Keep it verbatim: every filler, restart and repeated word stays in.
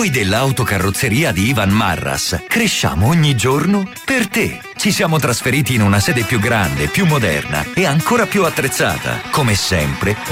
Noi dell'autocarrozzeria di Ivan Marras cresciamo ogni giorno per te. Ci siamo trasferiti in una sede più grande, più moderna e ancora più attrezzata. Come sempre,